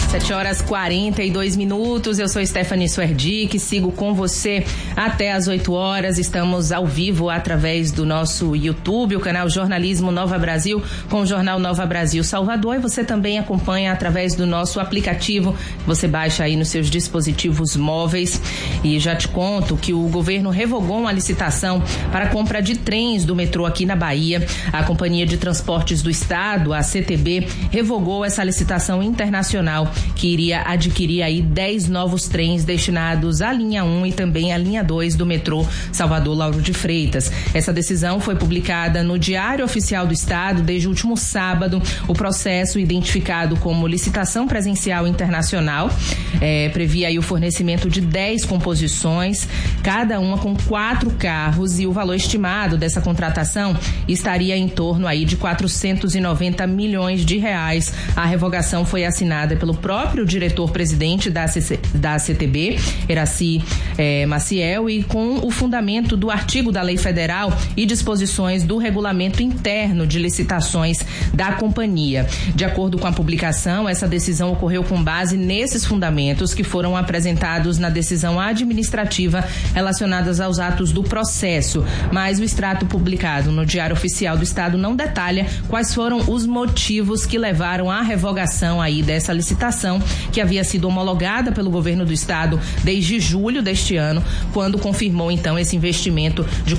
7h42, eu sou Stephanie Suerdic, sigo com você até às 8 horas, estamos ao vivo através do nosso YouTube, o canal Jornalismo Nova Brasil, com o Jornal Nova Brasil Salvador, e você também acompanha através do nosso aplicativo, você baixa aí nos seus dispositivos móveis. E já te conto que o governo revogou uma licitação para a compra de trens do metrô aqui na Bahia. A Companhia de Transportes do Estado, a CTB, revogou essa licitação internacional que iria adquirir aí 10 novos trens destinados à linha 1 e também à linha 2 do metrô Salvador Lauro de Freitas. Essa decisão foi publicada no Diário Oficial do Estado desde o último sábado. O processo, identificado como licitação presencial internacional, previa aí o fornecimento de 10 composições, cada uma com 4 carros, e o valor estimado dessa contratação estaria em torno aí de 490 milhões de reais. A revogação foi assinada pelo próprio diretor-presidente da CTB, Eraci Maciel, e com o fundamento do artigo da Lei Federal e disposições do regulamento interno de licitações da companhia. De acordo com a publicação, essa decisão ocorreu com base nesses fundamentos que foram apresentados na decisão administrativa relacionadas aos atos do processo, mas o extrato publicado no Diário Oficial do Estado não detalha quais foram os motivos que levaram à revogação aí dessa licitação, que havia sido homologada pelo governo do Estado desde julho deste ano, quando confirmou então esse investimento de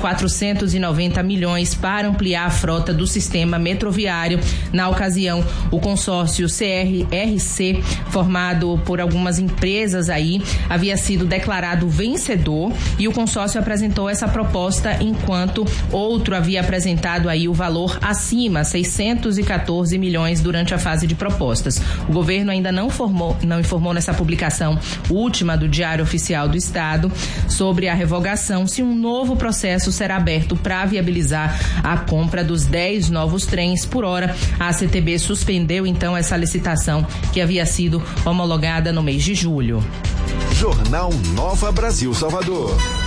490 milhões para ampliar a frota do sistema metroviário. Na ocasião, o consórcio CRRC, formado por algumas empresas aí, havia sido declarado vencedor, e o consórcio apresentou essa proposta, enquanto outro havia apresentado aí o valor acima, 614 milhões, durante a fase de propostas. O governo ainda não informou nessa publicação última do Diário Oficial do Estado sobre a revogação se um novo processo será aberto para viabilizar a compra dos 10 novos trens. Por hora, a CTB suspendeu então essa licitação que havia sido homologada no mês de julho. Jornal Nova Brasil Salvador.